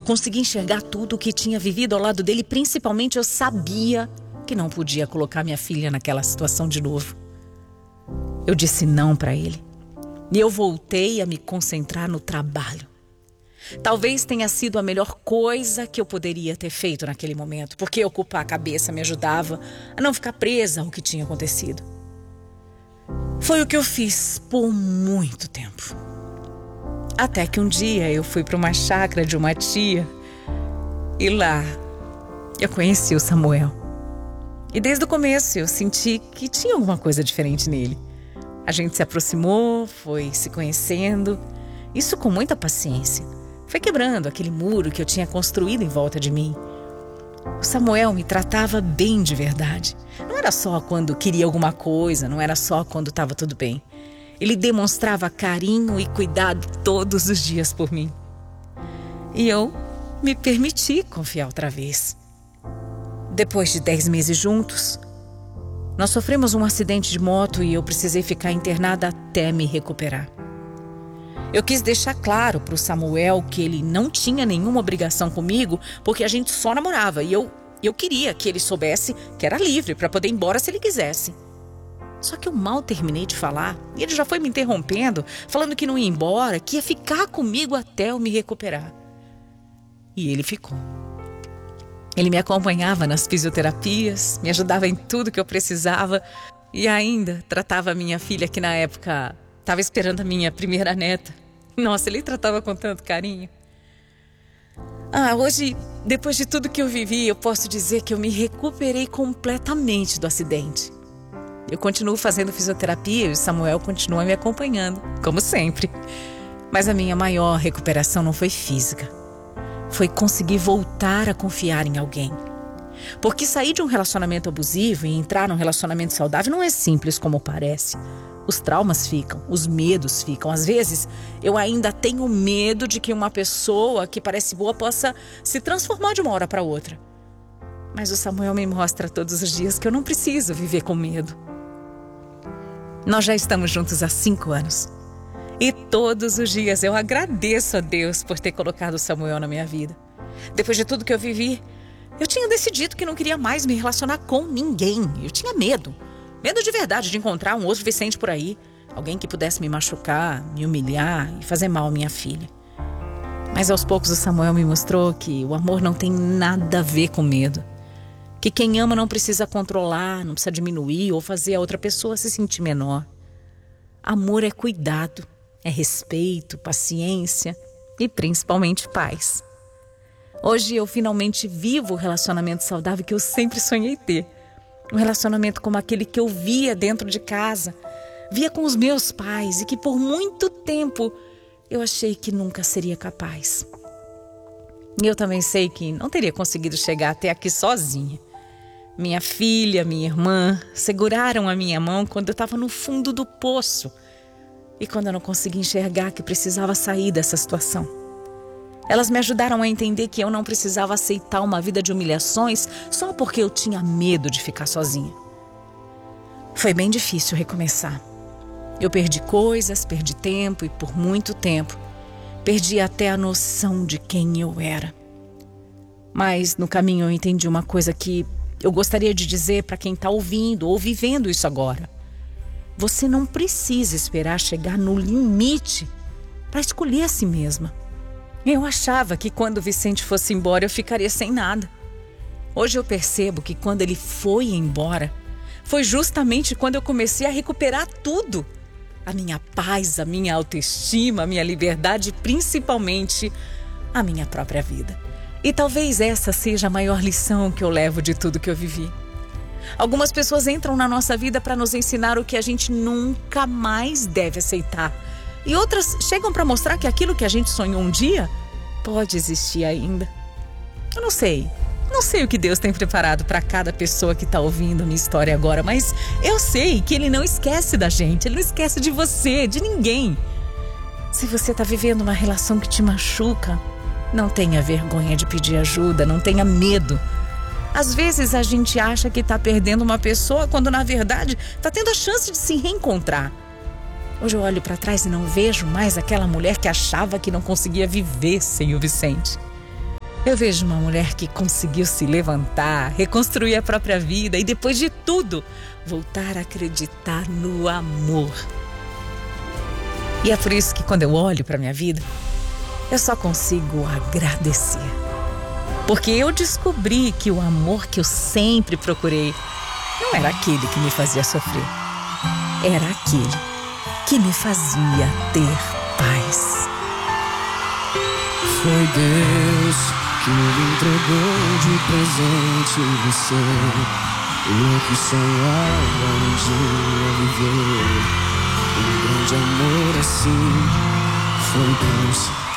consegui enxergar tudo o que tinha vivido ao lado dele. Principalmente eu sabia que não podia colocar minha filha naquela situação de novo. Eu disse não para ele. E eu voltei a me concentrar no trabalho. Talvez tenha sido a melhor coisa que eu poderia ter feito naquele momento, porque ocupar a cabeça me ajudava a não ficar presa ao que tinha acontecido. Foi o que eu fiz por muito tempo. Até que um dia eu fui para uma chácara de uma tia e lá eu conheci o Samuel. E desde o começo eu senti que tinha alguma coisa diferente nele. A gente se aproximou, foi se conhecendo, isso com muita paciência. Foi quebrando aquele muro que eu tinha construído em volta de mim. O Samuel me tratava bem de verdade. Não era só quando queria alguma coisa, não era só quando estava tudo bem. Ele demonstrava carinho e cuidado todos os dias por mim. E eu me permiti confiar outra vez. Depois de 10 meses juntos, nós sofremos um acidente de moto e eu precisei ficar internada até me recuperar. Eu quis deixar claro para o Samuel que ele não tinha nenhuma obrigação comigo, porque a gente só namorava e eu queria que ele soubesse que era livre para poder ir embora se ele quisesse. Só que eu mal terminei de falar e ele já foi me interrompendo, falando que não ia embora, que ia ficar comigo até eu me recuperar. E ele ficou. Ele me acompanhava nas fisioterapias, me ajudava em tudo que eu precisava e ainda tratava a minha filha, que na época estava esperando a minha primeira neta. Nossa, ele tratava com tanto carinho. Hoje, depois de tudo que eu vivi, eu posso dizer que eu me recuperei completamente do acidente. Eu continuo fazendo fisioterapia e o Samuel continua me acompanhando, como sempre. Mas a minha maior recuperação não foi física. Foi conseguir voltar a confiar em alguém. Porque sair de um relacionamento abusivo e entrar num relacionamento saudável não é simples como parece. Os traumas ficam, os medos ficam. Às vezes, eu ainda tenho medo de que uma pessoa que parece boa possa se transformar de uma hora para outra. Mas o Samuel me mostra todos os dias que eu não preciso viver com medo. Nós já estamos juntos há 5 anos. E todos os dias eu agradeço a Deus por ter colocado o Samuel na minha vida. Depois de tudo que eu vivi, eu tinha decidido que não queria mais me relacionar com ninguém. Eu tinha medo. Medo de verdade de encontrar um outro Vicente por aí. Alguém que pudesse me machucar, me humilhar e fazer mal à minha filha. Mas aos poucos o Samuel me mostrou que o amor não tem nada a ver com medo. Que quem ama não precisa controlar, não precisa diminuir ou fazer a outra pessoa se sentir menor. Amor é cuidado, é respeito, paciência e principalmente paz. Hoje eu finalmente vivo o relacionamento saudável que eu sempre sonhei ter. Um relacionamento como aquele que eu via dentro de casa, via com os meus pais e que por muito tempo eu achei que nunca seria capaz. E eu também sei que não teria conseguido chegar até aqui sozinha. Minha filha, minha irmã seguraram a minha mão quando eu estava no fundo do poço e quando eu não conseguia enxergar que precisava sair dessa situação. Elas me ajudaram a entender que eu não precisava aceitar uma vida de humilhações só porque eu tinha medo de ficar sozinha. Foi bem difícil recomeçar. Eu perdi coisas, perdi tempo e por muito tempo perdi até a noção de quem eu era. Mas no caminho eu entendi uma coisa que eu gostaria de dizer para quem está ouvindo ou vivendo isso agora. Você não precisa esperar chegar no limite para escolher a si mesma. Eu achava que quando o Vicente fosse embora eu ficaria sem nada. Hoje eu percebo que quando ele foi embora, foi justamente quando eu comecei a recuperar tudo. A minha paz, a minha autoestima, a minha liberdade e principalmente a minha própria vida. E talvez essa seja a maior lição que eu levo de tudo que eu vivi. Algumas pessoas entram na nossa vida para nos ensinar o que a gente nunca mais deve aceitar. E outras chegam para mostrar que aquilo que a gente sonhou um dia pode existir ainda. Eu não sei o que Deus tem preparado para cada pessoa que está ouvindo a minha história agora, mas eu sei que Ele não esquece da gente, Ele não esquece de você, de ninguém. Se você está vivendo uma relação que te machuca, não tenha vergonha de pedir ajuda, não tenha medo. Às vezes a gente acha que está perdendo uma pessoa quando na verdade está tendo a chance de se reencontrar. Hoje eu olho para trás e não vejo mais aquela mulher que achava que não conseguia viver sem o Vicente. Eu vejo uma mulher que conseguiu se levantar, reconstruir a própria vida e, depois de tudo, voltar a acreditar no amor. E é por isso que, quando eu olho para minha vida, eu só consigo agradecer. Porque eu descobri que o amor que eu sempre procurei não era aquele que me fazia sofrer. Era aquele que me fazia ter paz. Foi Deus que me entregou de presente você. Eu que sonhava um dia viver um grande amor assim. Foi Deus